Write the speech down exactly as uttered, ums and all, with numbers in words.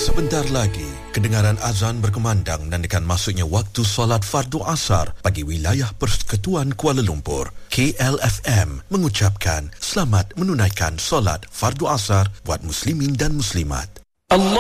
Sebentar lagi, kedengaran azan berkumandang menandakan masuknya waktu solat fardu asar bagi wilayah Persekutuan Kuala Lumpur. K L F M mengucapkan selamat menunaikan solat fardu asar buat muslimin dan muslimat. Allah